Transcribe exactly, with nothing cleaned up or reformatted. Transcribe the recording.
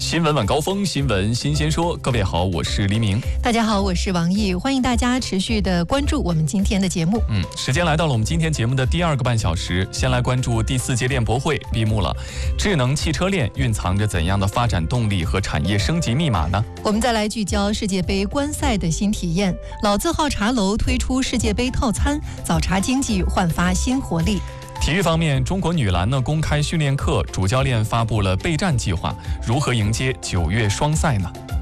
新闻晚高峰，新闻新鲜说。各位好，我是黎明。 大家好，我是王毅。欢迎大家持续的关注我们今天的节目。 嗯，时间来到了我们今天节目的第二个半小时，先来关注第四届链博会闭幕了。智能汽车链蕴藏着怎样的发展动力和产业升级密码呢？ 我们再来聚焦世界杯观赛的新体验。老字号茶楼推出世界杯套餐，早茶经济焕发新活力。 体育方面，中国女篮呢公开训练课，主教练发布了备战计划，如何迎接九月双赛呢？